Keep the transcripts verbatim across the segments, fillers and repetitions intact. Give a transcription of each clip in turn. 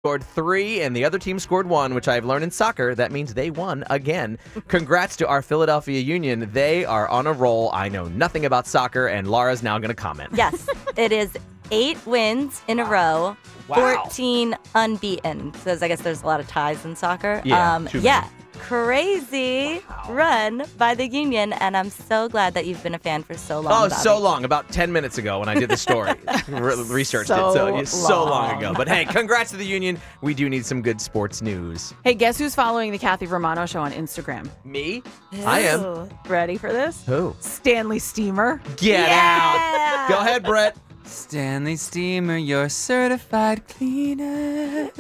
scored three and the other team scored one, which I've learned in soccer, that means they won again. Congrats to our Philadelphia Union. They are on a roll. I know nothing about soccer, and Laura's now going to comment. Yes, it is eight wins in a row, Wow. fourteen unbeaten. So I guess there's a lot of ties in soccer. Yeah, um, too many. yeah. Crazy run by the Union, and I'm so glad that you've been a fan for so long. Oh, Bobby. so long. About ten minutes ago when I did the story. Re- researched So it. So, it's so long long. ago. But hey, congrats to the Union. We do need some good sports news. Hey, guess who's following the Kathy Romano Show on Instagram? Me? I am. Ooh. Ready for this? Who? Stanley Steamer. Get Yeah. out. Go ahead, Brett. Stanley Steamer, your certified cleaner.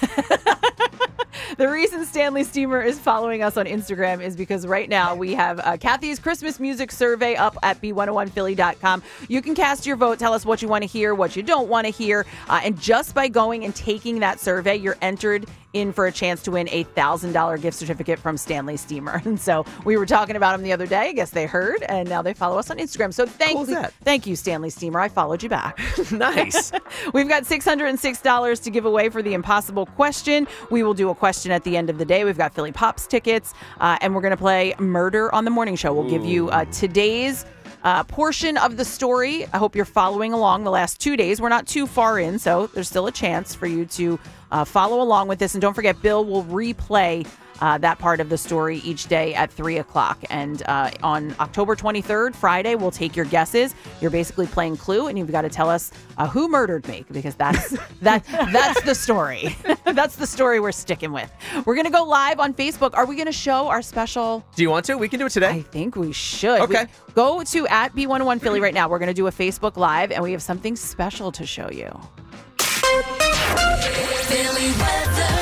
The reason Stanley Steamer is following us on Instagram is because right now we have uh, Kathy's Christmas music survey up at B one oh one Philly dot com. You can cast your vote. Tell us what you want to hear, what you don't want to hear. Uh, and just by going and taking that survey, you're entered in for a chance to win a one thousand dollars gift certificate from Stanley Steamer. And so we were talking about him the other day. I guess they heard, and now they follow us on Instagram. So thank Cool as you, that. thank you, Stanley Steamer. I followed you back. Nice. We've got six hundred six dollars to give away for the impossible question. We will do a question at the end of the day. We've got Philly Pops tickets, uh, and we're going to play Murder on the Morning Show. We'll give you uh, today's uh, portion of the story. I hope you're following along the last two days. We're not too far in, so there's still a chance for you to uh, follow along with this. And don't forget, Bill will replay Uh, that part of the story each day at three o'clock. And uh, on October twenty-third, Friday, we'll take your guesses. You're basically playing Clue, and you've got to tell us uh, who murdered me, because that's that that's the story. That's the story we're sticking with. We're going to go live on Facebook. Are we going to show our special? Do you want to? We can do it today. I think we should. Okay. We, go to at B one oh one Philly right now. We're going to do a Facebook Live, and we have something special to show you. Philly weather.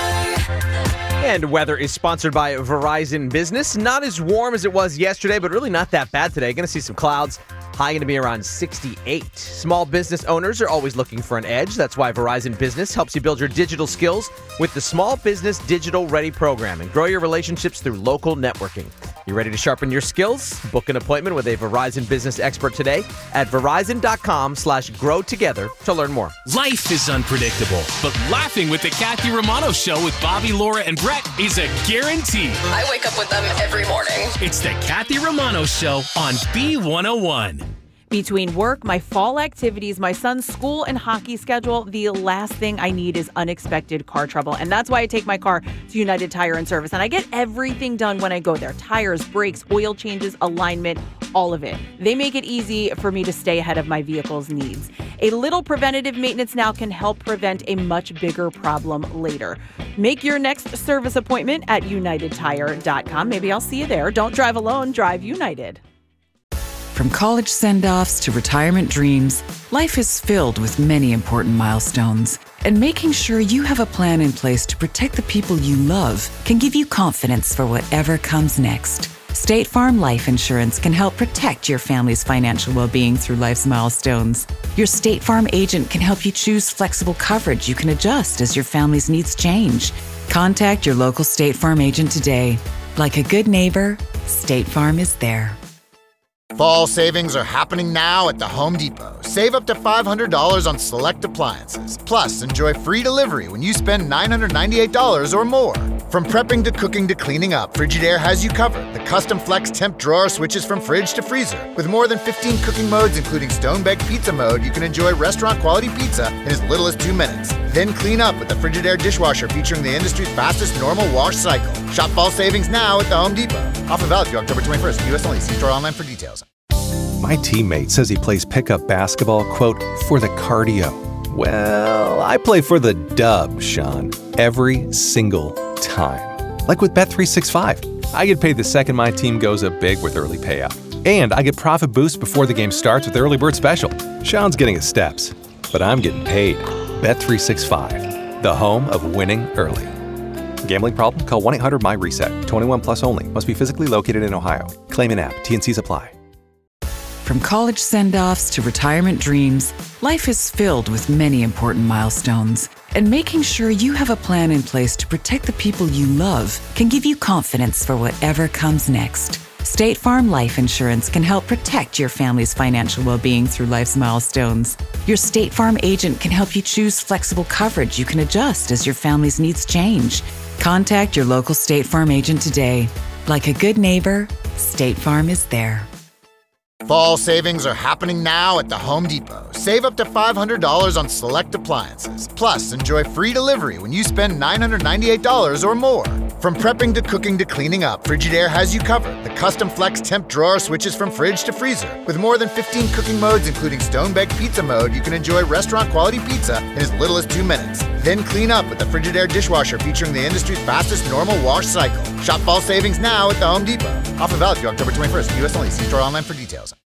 And weather is sponsored by Verizon Business. Not as warm as it was yesterday, but really not that bad today. Going to see some clouds. High going to be around sixty-eight. Small business owners are always looking for an edge. That's why Verizon Business helps you build your digital skills with the Small Business Digital Ready program and grow your relationships through local networking. You ready to sharpen your skills? Book an appointment with a Verizon Business expert today at verizon.com slash grow together to learn more. Life is unpredictable, but laughing with the Kathy Romano Show with Bobby, Laura, and Brett is a guarantee. I wake up with them every morning. It's the Kathy Romano Show on B one oh one. Between work, my fall activities, my son's school and hockey schedule, the last thing I need is unexpected car trouble. And that's why I take my car to United Tire and Service. And I get everything done when I go there. Tires, brakes, oil changes, alignment, all of it. They make it easy for me to stay ahead of my vehicle's needs. A little preventative maintenance now can help prevent a much bigger problem later. Make your next service appointment at united tire dot com. Maybe I'll see you there. Don't drive alone, drive United. From college send-offs to retirement dreams, life is filled with many important milestones. And making sure you have a plan in place to protect the people you love can give you confidence for whatever comes next. State Farm Life Insurance can help protect your family's financial well-being through life's milestones. Your State Farm agent can help you choose flexible coverage you can adjust as your family's needs change. Contact your local State Farm agent today. Like a good neighbor, State Farm is there. Fall savings are happening now at the Home Depot. Save up to five hundred dollars on select appliances. Plus, enjoy free delivery when you spend nine hundred ninety-eight dollars or more. From prepping to cooking to cleaning up, Frigidaire has you covered. The custom flex temp drawer switches from fridge to freezer. With more than fifteen cooking modes, including stone baked pizza mode, you can enjoy restaurant quality pizza in as little as two minutes. Then clean up with the Frigidaire dishwasher featuring the industry's fastest normal wash cycle. Shop fall savings now at the Home Depot. Offer valid through October twenty-first. U S only. See store online for details. My teammate says he plays pickup basketball, quote, for the cardio. Well, I play for the dub, Sean, every single time. Like with Bet three sixty-five. I get paid the second my team goes up big with early payout. And I get profit boost before the game starts with Early Bird Special. Sean's getting his steps, but I'm getting paid. Bet three sixty-five, the home of winning early. Gambling problem? Call one eight hundred my reset. twenty-one plus only. Must be physically located in Ohio. Claim in app. T and Cs apply. From college send-offs to retirement dreams, life is filled with many important milestones. And making sure you have a plan in place to protect the people you love can give you confidence for whatever comes next. State Farm Life Insurance can help protect your family's financial well-being through life's milestones. Your State Farm agent can help you choose flexible coverage you can adjust as your family's needs change. Contact your local State Farm agent today. Like a good neighbor, State Farm is there. Fall savings are happening now at the Home Depot. Save up to five hundred dollars on select appliances. Plus, enjoy free delivery when you spend nine hundred ninety-eight dollars or more. From prepping to cooking to cleaning up, Frigidaire has you covered. The custom flex temp drawer switches from fridge to freezer. With more than fifteen cooking modes, including stone-baked pizza mode, you can enjoy restaurant-quality pizza in as little as two minutes. Then clean up with the Frigidaire dishwasher featuring the industry's fastest normal wash cycle. Shop fall savings now at the Home Depot. Offer valid through October twenty-first. U S only. See store online for details.